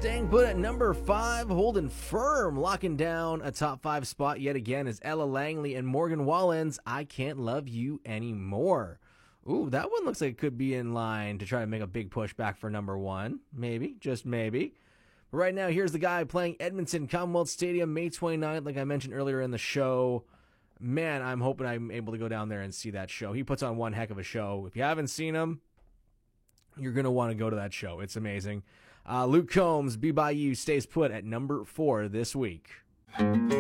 Staying put at number 5, holding firm, locking down a top 5 spot yet again is Ella Langley and Morgan Wallen's I Can't Love You Anymore. Ooh, that one looks like it could be in line to try to make a big push back for number 1. Maybe, just maybe. But right now, here's the guy playing Edmonton Commonwealth Stadium May 29th, like I mentioned earlier in the show. Man, I'm hoping I'm able to go down there and see that show. He puts on one heck of a show. If you haven't seen him, you're going to want to go to that show. It's amazing. Luke Combs, Be By You, stays put at number 4 this week.